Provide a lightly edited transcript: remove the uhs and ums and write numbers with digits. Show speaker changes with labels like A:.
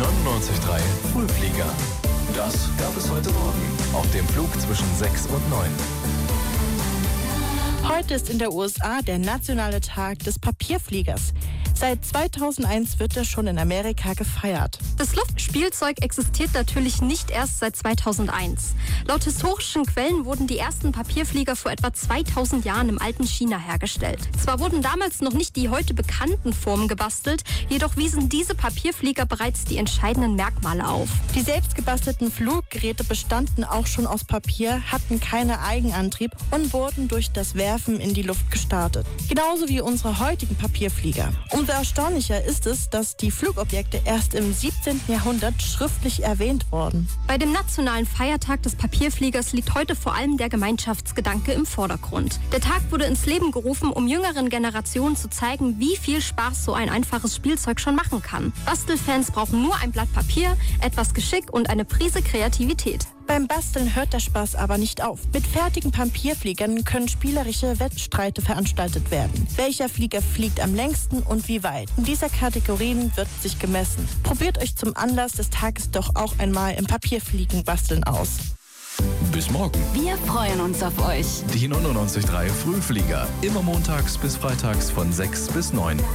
A: 99.3 Frühflieger. Das gab es heute Morgen auf dem Flug zwischen 6 und 9.
B: Heute ist in der USA der nationale Tag des Papierfliegers. Seit 2001 wird er schon in Amerika gefeiert.
C: Das Luftspielzeug existiert natürlich nicht erst seit 2001. Laut historischen Quellen wurden die ersten Papierflieger vor etwa 2000 Jahren im alten China hergestellt. Zwar wurden damals noch nicht die heute bekannten Formen gebastelt, jedoch wiesen diese Papierflieger bereits die entscheidenden Merkmale auf.
B: Die selbstgebastelten Fluggeräte bestanden auch schon aus Papier, hatten keinen Eigenantrieb und wurden durch das Werfen in die Luft gestartet. Genauso wie unsere heutigen Papierflieger. Umso erstaunlicher ist es, dass die Flugobjekte erst im 17. Jahrhundert schriftlich erwähnt wurden.
C: Bei dem nationalen Feiertag des Papierfliegers liegt heute vor allem der Gemeinschaftsgedanke im Vordergrund. Der Tag wurde ins Leben gerufen, um jüngeren Generationen zu zeigen, wie viel Spaß so ein einfaches Spielzeug schon machen kann. Bastelfans brauchen nur ein Blatt Papier, etwas Geschick und eine Prise Kreativität.
B: Beim Basteln hört der Spaß aber nicht auf. Mit fertigen Papierfliegern können spielerische Wettstreite veranstaltet werden. Welcher Flieger fliegt am längsten und wie weit? In dieser Kategorien wird sich gemessen. Probiert euch zum Anlass des Tages doch auch einmal im Papierfliegen basteln aus.
A: Bis morgen.
D: Wir freuen uns auf euch.
A: Die 99.3 Frühflieger. Immer montags bis freitags von 6 bis 9.